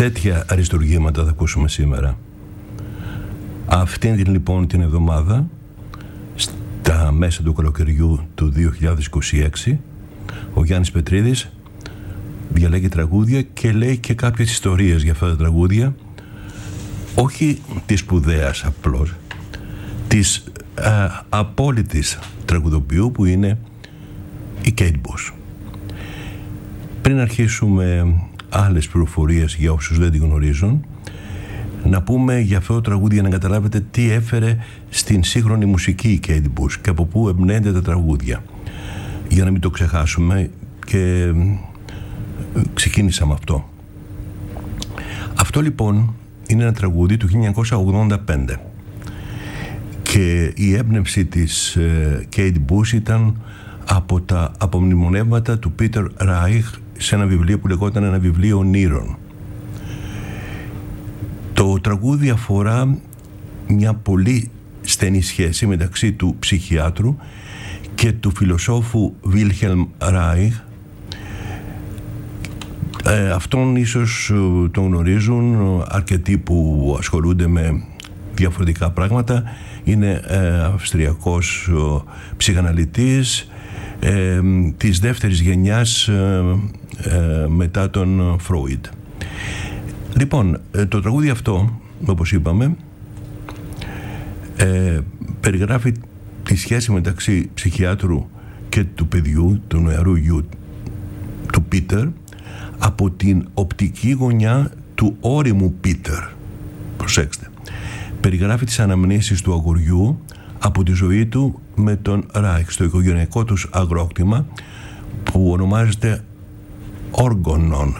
Τέτοια αριστουργήματα θα ακούσουμε σήμερα. Αυτήν λοιπόν την εβδομάδα, στα μέσα του καλοκαιριού του 2026, ο Γιάννης Πετρίδης διαλέγει τραγούδια και λέει και κάποιες ιστορίες για αυτά τα τραγούδια, όχι της σπουδαίας απλώς, της απόλυτης τραγουδοποιού που είναι η Kate Bush. Πριν αρχίσουμε άλλες πληροφορίες για όσους δεν την γνωρίζουν, να πούμε για αυτό το τραγούδι για να καταλάβετε τι έφερε στην σύγχρονη μουσική η Kate Bush και από πού εμπνέονται τα τραγούδια, για να μην το ξεχάσουμε, και ξεκίνησα με αυτό. Αυτό λοιπόν είναι ένα τραγούδι του 1985 και η έμπνευση της Kate Bush ήταν από τα απομνημονεύματα του Peter Reich σε ένα βιβλίο που λεγόταν «Ένα βιβλίο ονείρων». Το τραγούδι αφορά μια πολύ στενή σχέση μεταξύ του ψυχιάτρου και του φιλοσόφου Wilhelm Reich. Αυτόν ίσως τον γνωρίζουν αρκετοί που ασχολούνται με διαφορετικά πράγματα. Είναι αυστριακός ψυχαναλυτής της δεύτερης γενιάς μετά τον Φρόιντ. Λοιπόν, το τραγούδι αυτό, όπως είπαμε, περιγράφει τη σχέση μεταξύ ψυχιάτρου και του παιδιού, του νεαρού γιου του Πίτερ, από την οπτική γωνιά του ώριμου Πίτερ. Προσέξτε. Περιγράφει τις αναμνήσεις του αγοριού από τη ζωή του με τον Ράιχ στο οικογενειακό τους αγρόκτημα που ονομάζεται Όργονον.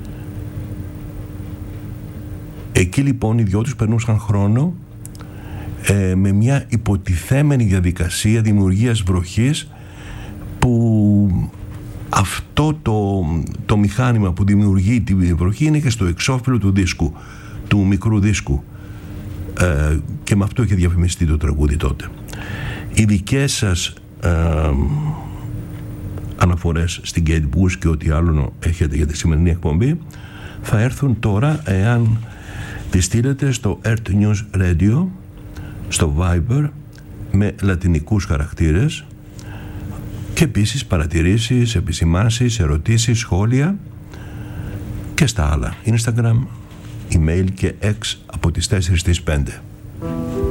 Εκεί λοιπόν οι δυο τους περνούσαν χρόνο με μια υποτιθέμενη διαδικασία δημιουργίας βροχής, που αυτό το μηχάνημα που δημιουργεί τη βροχή είναι και στο εξώφυλλο του δίσκου, του μικρού δίσκου, και με αυτό είχε διαφημιστεί το τραγούδι τότε. Οι δικές σας αναφορές στην Kate Bush και ό,τι άλλο έχετε για τη σημερινή εκπομπή θα έρθουν τώρα, εάν τη στείλετε στο Earth News Radio, στο Viber, με λατινικούς χαρακτήρες, και επίσης παρατηρήσεις, επισημάνσεις, ερωτήσεις, σχόλια, και στα άλλα Instagram, email και X από τις 4 στις 5.